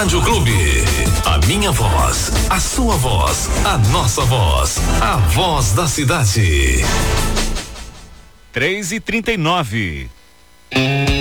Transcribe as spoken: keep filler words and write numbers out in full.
Rádio Clube. A minha voz, a sua voz, a nossa voz, a voz da cidade. três e trinta e nove.